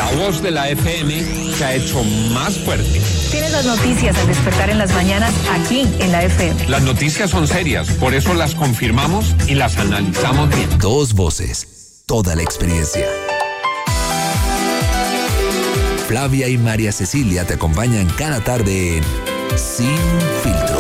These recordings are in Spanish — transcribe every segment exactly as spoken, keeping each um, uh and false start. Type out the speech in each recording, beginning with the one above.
La voz de la F M se ha hecho más fuerte. Tienes las noticias al despertar en las mañanas aquí en la F M. Las noticias son serias, por eso las confirmamos y las analizamos bien. Dos voces, toda la experiencia. Flavia y María Cecilia te acompañan cada tarde en Sin Filtro.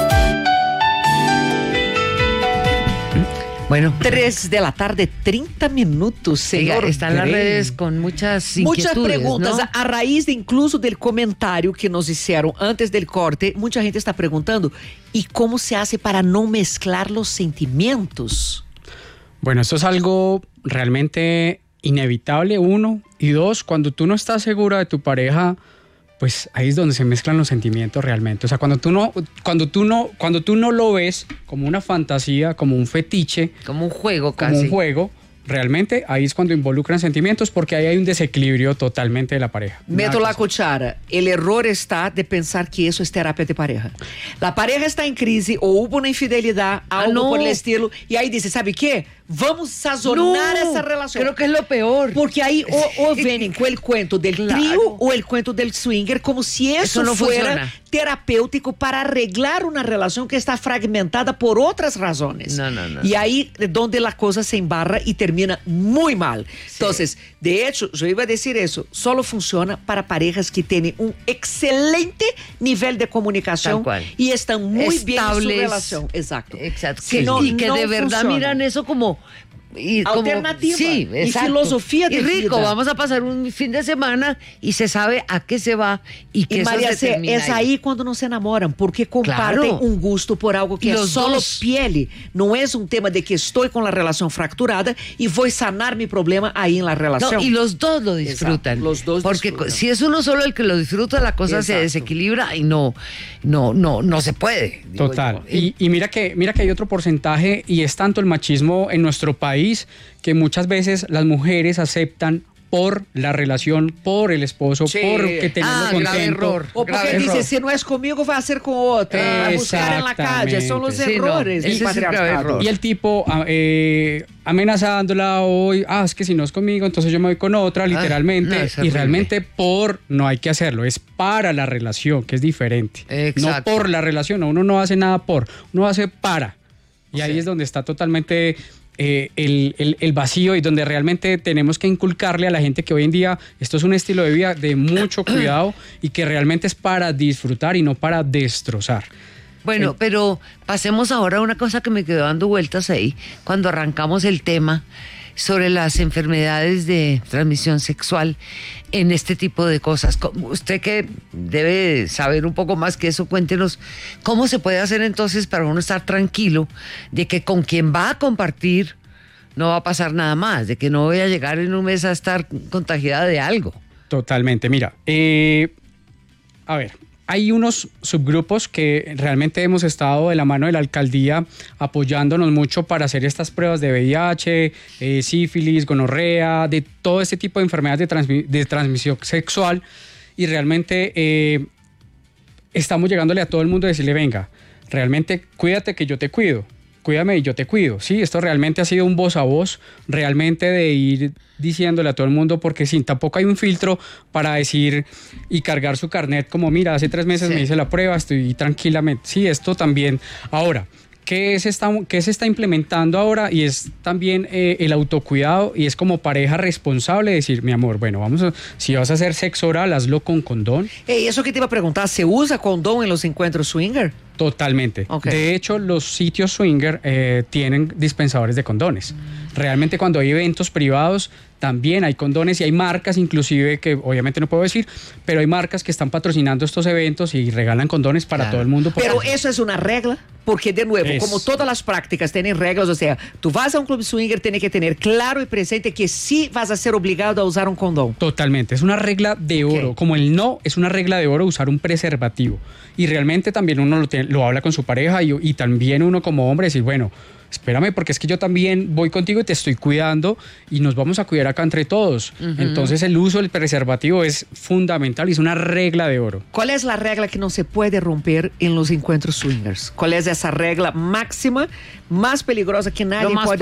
Bueno, tres de la tarde, treinta minutos, señor. Están las redes con muchas Muchas inquietudes, preguntas, ¿no? a raíz de incluso del comentario que nos hicieron antes del corte, mucha gente está preguntando, ¿y cómo se hace para no mezclar los sentimientos? Bueno, esto es algo realmente inevitable, uno, y dos, cuando tú no estás segura de tu pareja, pues ahí es donde se mezclan los sentimientos realmente. O sea, cuando tú no, cuando tú no, cuando tú no lo ves como una fantasía, como un fetiche, como un juego como casi. un juego, realmente ahí es cuando involucran sentimientos, porque ahí hay un desequilibrio totalmente de la pareja. Meto Nada la que- cuchara. El error está de pensar que eso es terapia de pareja. La pareja está en crisis o hubo una infidelidad, algo no. por el estilo, y ahí dice, ¿sabe qué? Vamos sazonar No, esa relación. creo que es lo peor. Porque ahí o, o vienen con el cuento del Claro. trío o el cuento del swinger, como si eso, Eso no fuera funciona. terapéutico para arreglar una relación que está fragmentada por otras razones. No, no, no. Y ahí es donde la cosa se embarra y termina muy mal. Entonces, de hecho, yo iba a decir eso, solo funciona para parejas que tienen un excelente nivel de comunicación Tal cual. y están muy bien en su Estables. relación. Exacto. Exacto. Si Que- no, y que no de verdad funciona. miran eso como... Y como- Alternativa sí, y exacto. filosofía de y rico, vida. vamos a pasar un fin de semana y se sabe a qué se va y que Y eso María se C, termina es ahí cuando no se enamoran, porque comparten Claro. un gusto por algo que Y es los solo dos. piel. No es un tema de que estoy con la relación fracturada y voy a sanar mi problema ahí en la relación. No, y los dos lo disfrutan. Exacto, los dos Porque disfrutan. si es uno solo el que lo disfruta, la cosa se Exacto. desequilibra y no, no, no, no se puede. digo Total. yo. Y, y mira que, mira que hay otro porcentaje, y es tanto el machismo en nuestro país, que muchas veces las mujeres aceptan por la relación, por el esposo, Sí. porque tenerlo Ah, grave contento. error. O porque Grave dice, error. si no es conmigo, va a ser con otra. Va a buscar en la calle. Son los Sí, no, errores ese del es el grave patriarcado. error. Y el tipo ah, eh, amenazándola hoy, ah, es que si no es conmigo, entonces yo me voy con otra, literalmente. no, es y horrible. realmente por no hay que hacerlo, es para la relación, que es diferente. Exacto. No por la relación, no, uno no hace nada por, uno hace para. Y ahí Sí. es donde está totalmente eh, el, el- el vacío, y donde realmente tenemos que inculcarle a la gente que hoy en día esto es un estilo de vida de mucho cuidado y que realmente es para disfrutar y no para destrozar. Bueno, Eh, pero pasemos ahora a una cosa que me quedó dando vueltas ahí cuando arrancamos el tema sobre las enfermedades de transmisión sexual en este tipo de cosas. Como usted que debe saber un poco más que eso, cuéntenos cómo se puede hacer entonces para uno estar tranquilo de que con quien va a compartir no va a pasar nada más, de que no voy a llegar en un mes a estar contagiada de algo. Totalmente, mira, eh, a ver, hay unos subgrupos que realmente hemos estado de la mano de la alcaldía apoyándonos mucho para hacer estas pruebas de V I H, eh, sífilis, gonorrea, de todo este tipo de enfermedades de, transmi- de transmisión sexual, y realmente eh, estamos llegándole a todo el mundo a decirle, venga, realmente cuídate que yo te cuido. Cuídame y yo te cuido. Sí, esto realmente ha sido un voz a voz, realmente de ir diciéndole a todo el mundo, porque sí, tampoco hay un filtro para decir y cargar su carnet como, mira, hace tres meses Sí. me hice la prueba, estoy tranquilamente. Sí, esto también. Ahora, ¿qué se está, qué se está implementando ahora? Y es también eh, el autocuidado, y es como pareja responsable decir, mi amor, bueno, vamos a, si vas a hacer sexo oral, hazlo con condón. Ey, eso que te iba a preguntar, ¿se usa condón en los encuentros swinger? Totalmente. Ok. De hecho, los sitios swinger eh, tienen dispensadores de condones. Realmente cuando hay eventos privados también hay condones, y hay marcas inclusive que obviamente no puedo decir, pero hay marcas que están patrocinando estos eventos y regalan condones para Claro. todo el mundo. Pero eso es una regla, porque de nuevo, Es. como todas las prácticas tienen reglas, o sea, tú vas a un club swinger, tienes que tener claro y presente que sí vas a ser obligado a usar un condón. Totalmente, es una regla de oro. Ok. Como el no es una regla de oro usar un preservativo. Y realmente también uno lo, tiene- lo habla con su pareja, y, y también uno como hombre decir, bueno, espérame, porque es que yo también voy contigo y te estoy cuidando y nos vamos a cuidar acá entre todos. Entonces el uso del preservativo es fundamental y es una regla de oro. ¿Cuál es la regla que no se puede romper en los encuentros swingers? ¿Cuál es esa regla máxima, más peligrosa que nadie Lo más puede